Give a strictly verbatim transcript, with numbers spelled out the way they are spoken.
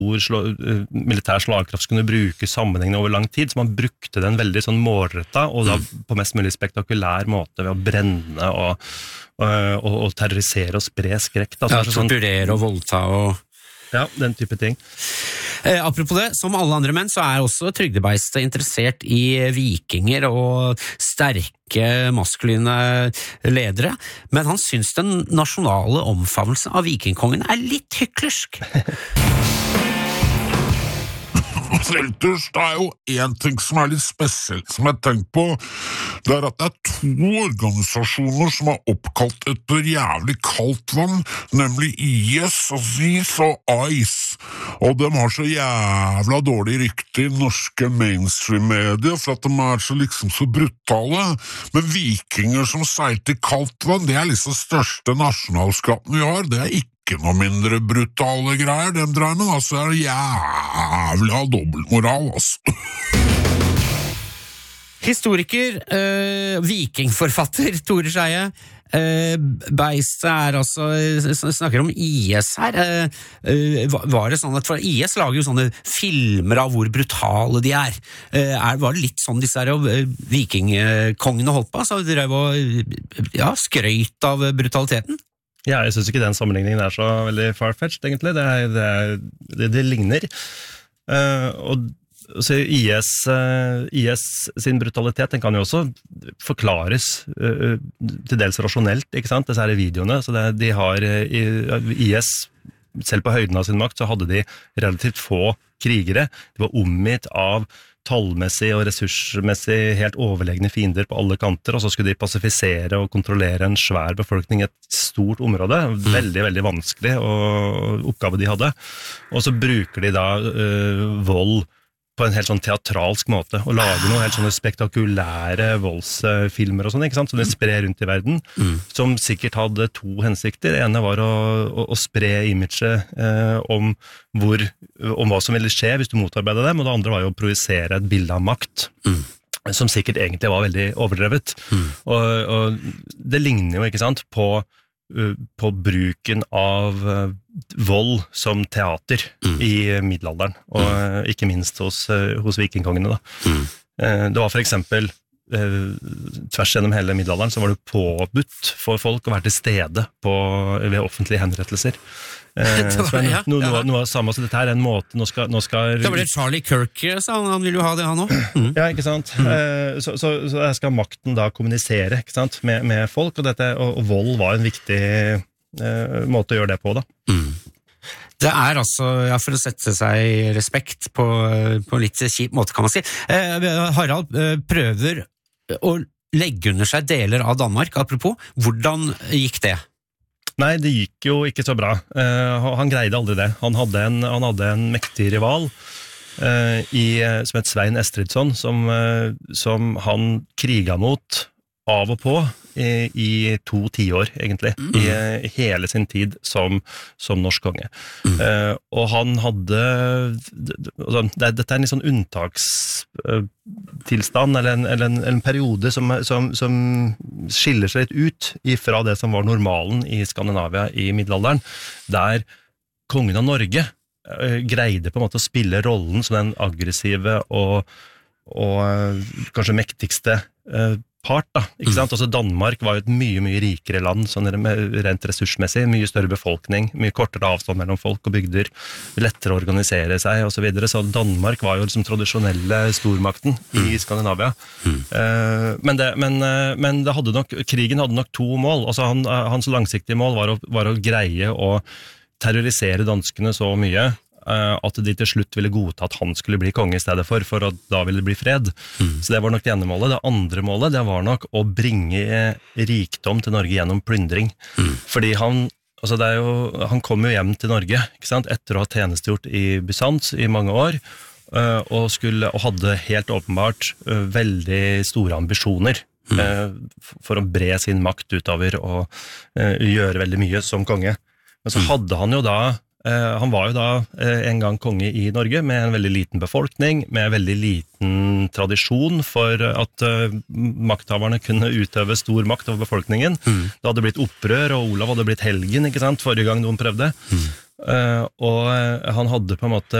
stor militær slagkraft som kunne brukes sammenhengende over lang tid, så man brukte den veldig sånn målrettet, og da på mest mulig spektakulær måte ved å brenne og, og, og terrorisere og spre skrekk. Da. Ja, torturere og voldta og... Ja, den type ting. Eh, apropos det, som alle andre menn, så er også Trygdebeistet interessert i vikinger og sterke, maskuline ledere, men han synes den nasjonale omfavnelsen av vikingkongen er litt hyklersk. Ellers, det er jo en ting som er litt spesielt som jeg har tenkt på, det er at det er to organisasjoner som er oppkalt etter jævlig kaldt vann, nemlig I S, Aziz og ICE, og de har så jævla dårlig rykte i norske mainstream-medier for at de er så liksom så brutale, men vikinger som seilte i kaldt vann, det er liksom største nasjonalskatten vi har, det er ikke ikke noe mindre brutale greier, de drar med, altså er det jævlig av dobbeltmoral, altså. Historiker, øh, vikingforfatter, Tore Skeie, øh, Beistet er altså, snakker om I S her, øh, var det sånn at, for I S lager jo sånne filmer av hvor brutale de er, øh, er var det litt sånn disse her øh, vikingkongene holdt på, så de drev og ja, skrøyt av brutaliteten? Ja, jeg synes ikke den sammenligningen er så veldig farfetched, egentlig. Det, er, det, er, det, det ligner. Uh, og så I S, uh, I S sin brutalitet, den kan jo også forklares uh, til dels rasjonelt, ikke sant? Disse her videoene, så det, de har uh, I S, selv på høyden av sin makt, så hadde de relativt få krigere. De var omgitt av tallmessig og ressursmessig helt overlegne fiender på alle kanter, og så skulle de pasifisere og kontrollere en svær befolkning i et stort område. Veldig, veldig vanskelig og oppgave de hadde. Og så bruker de da uh, vold på en helt sånn teatralsk måte, og lager noen helt sånne spektakulære voldsfilmer og sånn, ikke sant, som de sprer rundt i verden, mm. som sikkert hadde to hensikter. Det ene var å, å, å spre imaget eh, om, hvor, om hva som ville skje hvis du motarbeidet dem, og det andre var jo å projisere et bilde av makt. Mm. Som sikkert egentlig var veldig overdrevet. Mm. Og, og det ligner jo, ikke sant, på på bruken av vold som teater mm. i middelalderen, og mm. ikke minst hos, hos vikingkongene. Da. Mm. Det var for eksempel, tvers gjennom hele middelalderen, så var det påbudt for folk å være til stede på, ved offentlige henrettelser. Eh, var, ja, no, noe, noe av samme, så dette her er en måte, nå skal... Nå skal det var det Charlie Kirk, sa han, han vil jo ha det han også. Mm. Ja, ikke sant? Mm. Eh, så, så, så her skal makten da kommunisere, ikke sant, med, med folk, og, dette, og, og vold var en viktig eh, måte å gjøre det på, da. Mm. Det er altså, ja, for å sette seg respekt på, på litt kjip måte, kan man si. Eh, Harald eh, prøver å legge under seg deler av Danmark, apropos. Hvordan gikk det? Nei, det gikk jo ikke så bra. Uh, han greide aldri det. Han hadde en, han hadde en mektig rival uh, i, som het Svein Estridsson, som, uh, som han kriga mot av og på i, i to tiår, egentlig, mm. i, i hele sin tid som, som norsk konge. Mm. Uh, og han hadde, altså, det, dette er en litt sånn unntakstilstand, eller, en, eller en, en periode som, som, som skiller seg litt ut fra det som var normalen i Skandinavia i middelalderen, der kongen av Norge uh, greide på en måte å spille rollen som den aggressive og, og uh, kanskje mektigste uh, part, da, ikke sant? Altså Danmark var jo et mye, mye rikere land, sånn rent ressursmessig, mye større befolkning, mye kortere avstand mellom folk og bygder, lettere å organisere seg, og så videre. Så Danmark var jo liksom tradisjonelle stormakten mm. i Skandinavia. Mm. Uh, men, det, men, uh, men det hadde nok, krigen hadde nok to mål. Altså han, uh, hans langsiktige mål var å, var å greie å terrorisere danskene så mye, at de til slutt ville godta at han skulle bli konge i stedet for, for at da ville det bli fred. Mm. Så det var nok det ene målet. Det andre målet, det var nok å bringe rikdom til Norge gjennom plyndring. Mm. Fordi han, altså det er jo, han kom jo hjem til Norge, ikke sant, etter å ha tjenestegjort i Bysants i mange år, og, skulle, og hadde helt åpenbart veldig store ambisjoner mm. for å bre sin makt utover og gjøre veldig mye som konge. Men så hadde han jo da Uh, han var jo da uh, en gang konge i Norge med en veldig liten befolkning, med veldig liten tradisjon for at uh, makthaverne kunne utøve stor makt over befolkningen. Mm. Det hadde blitt opprør, og Olav hadde blitt helgen, ikke sant, forrige gang noen prøvde. Mm. Uh, og han hadde på en måte